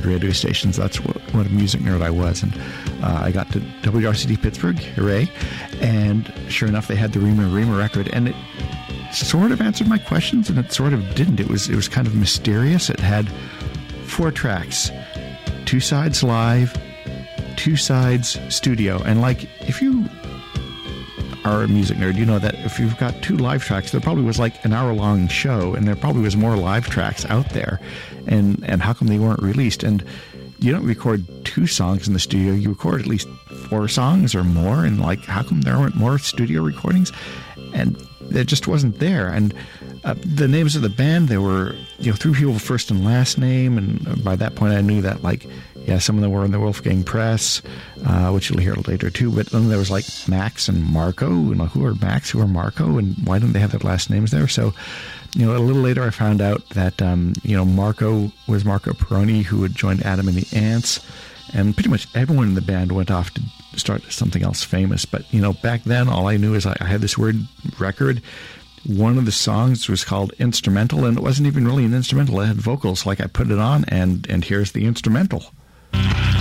had radio stations. That's what a music nerd I was. And I got to WRCD Pittsburgh, hooray. And sure enough, they had the Rima record. And it sort of answered my questions, and it sort of didn't. It was kind of mysterious. It had 4 tracks, 2 sides live, 2 sides studio. And like, if you are a music nerd, you know that if you've got 2 live tracks, there probably was like an hour-long show, and there probably was more live tracks out there. And how come they weren't released? And you don't record 2 songs in the studio, you record at least 4 songs or more, and like, how come there weren't more studio recordings? And it just wasn't there. And the names of the band, there were 3 people first and last name, and by that point I knew that, like, yeah, some of them were in the Wolfgang Press, which you'll hear later too. But then there was like Max and Marco, and who are Max, who are Marco, and why didn't they have their last names there? So, a little later I found out that Marco was Marco Peroni, who had joined Adam and the Ants, and pretty much everyone in the band went off to start something else famous. But back then all I knew is I had this weird record. One of the songs was called Instrumental, and it wasn't even really an instrumental. It had vocals. Like, I put it on, and here's the instrumental.